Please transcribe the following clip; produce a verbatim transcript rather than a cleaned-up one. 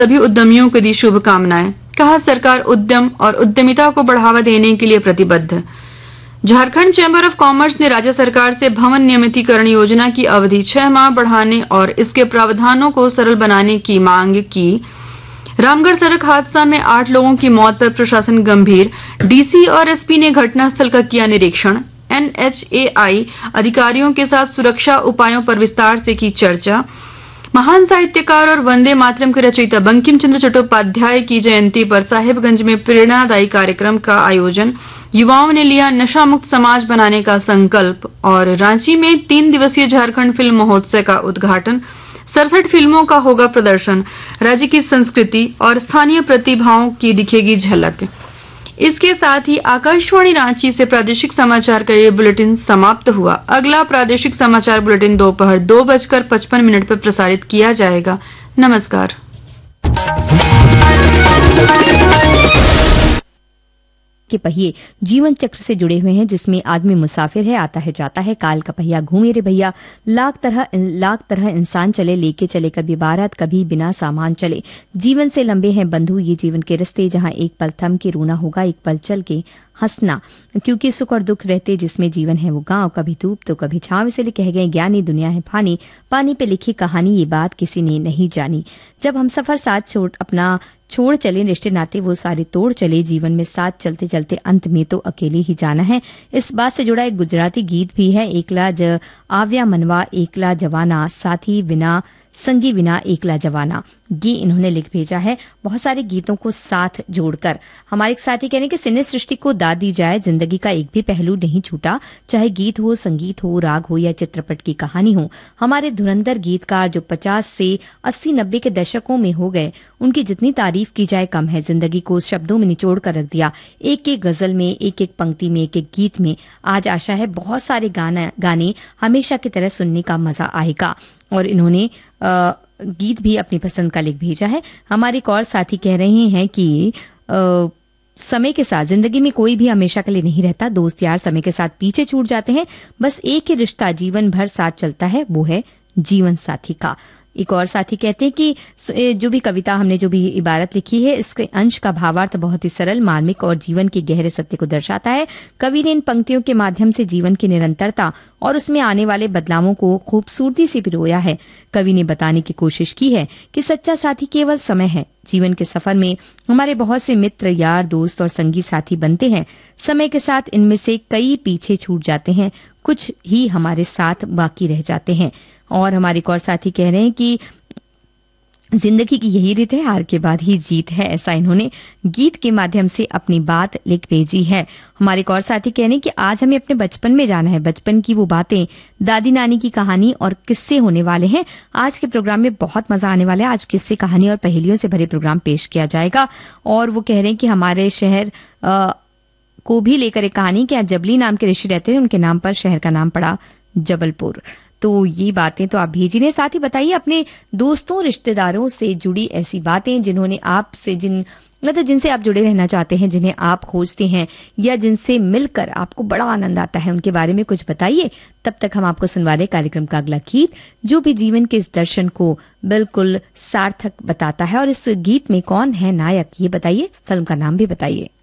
सभी उद्यमियों को दी शुभकामनाएं। कहा, सरकार उद्यम और उद्यमिता को बढ़ावा देने के लिए प्रतिबद्ध है। झारखंड चैंबर ऑफ कॉमर्स ने राज्य सरकार से भवन नियमितीकरण योजना की अवधि छह माह बढ़ाने और इसके प्रावधानों को सरल बनाने की मांग की। रामगढ़ सड़क हादसा में आठ लोगों की मौत पर प्रशासन गंभीर। डीसी और एसपी ने घटनास्थल का किया निरीक्षण। एनएचएआई अधिकारियों के साथ सुरक्षा उपायों पर विस्तार से की चर्चा। महान साहित्यकार और वंदे मातरम के रचयिता बंकिम चंद्र चट्टोपाध्याय की जयंती पर साहिबगंज में प्रेरणादायी कार्यक्रम का आयोजन। युवाओं ने लिया नशा मुक्त समाज बनाने का संकल्प। और रांची में तीन दिवसीय झारखंड फिल्म महोत्सव का उद्घाटन। सड़सठ फिल्मों का होगा प्रदर्शन। राज्य की संस्कृति और स्थानीय प्रतिभाओं की दिखेगी झलक। इसके साथ ही आकाशवाणी रांची से प्रादेशिक समाचार का ये बुलेटिन समाप्त हुआ। अगला प्रादेशिक समाचार बुलेटिन दोपहर दो बजकर पचपन मिनट पर प्रसारित किया जाएगा। नमस्कार। के पहिए जीवन चक्र से जुड़े हुए हैं, जिसमें आदमी मुसाफिर है, आता है जाता है, काल का पहिया घूमे रे भैया। लाख तरह लाख तरह इंसान चले, लेके चले कभी बारात, कभी बिना सामान चले। जीवन से लंबे हैं बंधु ये जीवन के रस्ते, जहां एक पल थम के रोना होगा, एक पल चल के हंसना, क्योंकि सुख और दुख रहते जिसमें जीवन है वो गांव। कभी धूप तो कभी छांव, इसलिए कह गए ज्ञानी दुनिया है फानी, पानी पे लिखी कहानी ये बात किसी ने नहीं जानी। जब हम सफर साथ छोड़ अपना छोड़ चले, रिश्ते नाते वो सारे तोड़ चले, जीवन में साथ चलते चलते अंत में तो अकेले ही जाना है। इस बात से जुड़ा एक गुजराती गीत भी है। एकला ज आव्या मनवा एकला जवाना, साथी बिना संगी बिना एकला जवाना। ये इन्होंने लिख भेजा है, बहुत सारे गीतों को साथ जोड़कर। हमारे एक साथी कहने के सिने सृष्टि को दाद दी जाए, जिंदगी का एक भी पहलू नहीं छूटा, चाहे गीत हो, संगीत हो, राग हो या चित्रपट की कहानी हो। हमारे धुरंधर गीतकार जो पचास से अस्सी नब्बे के दशकों में हो गए, उनकी जितनी तारीफ की जाए कम है। जिंदगी को शब्दों में निचोड़ कर रख दिया, एक एक गजल में, एक एक पंक्ति में, एक एक गीत में। आज आशा है बहुत सारे गाना गाने हमेशा की तरह सुनने का मजा आएगा। और इन्होंने आ, गीत भी अपनी पसंद का लिख भेजा है। हमारे एक और साथी कह रहे हैं कि आ, समय के साथ जिंदगी में कोई भी हमेशा के लिए नहीं रहता, दोस्त यार समय के साथ पीछे छूट जाते हैं, बस एक ही रिश्ता जीवन भर साथ चलता है, वो है जीवन साथी का। एक और साथी कहते हैं कि जो भी कविता हमने जो भी इबारत लिखी है, इसके अंश का भावार्थ बहुत ही सरल, मार्मिक और जीवन के गहरे सत्य को दर्शाता है। कवि ने इन पंक्तियों के माध्यम से जीवन की निरंतरता और उसमें आने वाले बदलावों को खूबसूरती से पिरोया है। कवि ने बताने की कोशिश की है कि सच्चा साथी केवल समय है। जीवन के सफर में हमारे बहुत से मित्र, यार, दोस्त और संगी साथी बनते हैं। समय के साथ इनमें से कई पीछे छूट जाते हैं, कुछ ही हमारे साथ बाकी रह जाते हैं। और हमारे एक और साथी कह रहे हैं कि जिंदगी की यही रीत है, हार के बाद ही जीत है, ऐसा इन्होंने गीत के माध्यम से अपनी बात लिख भेजी है। हमारे एक और साथी कह रहे हैं कि आज हमें अपने बचपन में जाना है, बचपन की वो बातें, दादी नानी की कहानी और किस्से होने वाले हैं। आज के प्रोग्राम में बहुत मजा आने वाला है। आज किस्से, कहानी और पहेलियों से भरे प्रोग्राम पेश किया जाएगा। और वो कह रहे हैं कि हमारे शहर आ, को भी लेकर एक कहानी कि जबली नाम के ऋषि रहते थे, उनके नाम पर शहर का नाम पड़ा जबलपुर। तो ये बातें तो आप भेजिए। साथ ही बताइए अपने दोस्तों, रिश्तेदारों से जुड़ी ऐसी बातें जिन्होंने आपसे जिन मतलब जिनसे आप जुड़े रहना चाहते हैं, जिन्हें आप खोजते हैं या जिनसे मिलकर आपको बड़ा आनंद आता है, उनके बारे में कुछ बताइए। तब तक हम आपको सुनवा रहे कार्यक्रम का अगला गीत, जो भी जीवन के इस दर्शन को बिल्कुल सार्थक बताता है। और इस गीत में कौन है नायक, ये बताइए, फिल्म का नाम भी बताइए।